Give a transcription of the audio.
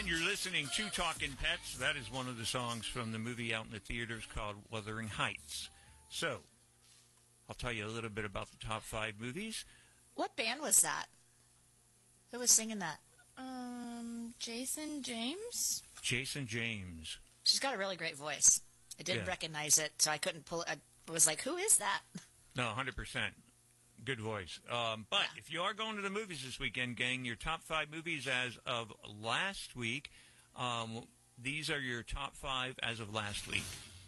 And you're listening to Talking Pets. That is one of the songs from the movie out in the theaters called Wuthering Heights. So, I'll tell you a little bit about the top 5 movies. What band was that? Who was singing that? Jason James? Jason James. She's got a really great voice. I didn't recognize it, so I couldn't pull it. I was like, who is that? No, 100%. Good voice. But if you are going to the movies this weekend, gang, your top 5 movies as of last week, these are your top 5 as of last week.